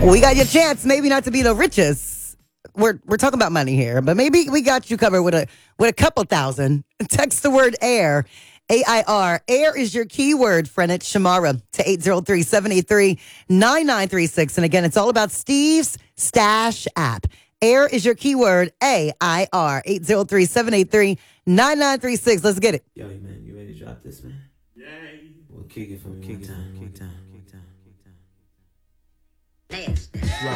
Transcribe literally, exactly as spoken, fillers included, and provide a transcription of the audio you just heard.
We got your chance, maybe not to be the richest. We're we're talking about money here, but maybe we got you covered with a with a couple thousand. Text the word air, A I R. Air is your keyword, friend. It's Shamara to eight zero three, seven eight three, nine nine three six. And again, it's all about Steve's Stash app. Air is your keyword, A I R. eight zero three, seven eight three, nine nine three six. Let's get it. Yo, man, you ready to drop this, man? Yay. We'll kick it from kick it time, kick time, kick time, kick time. Dance.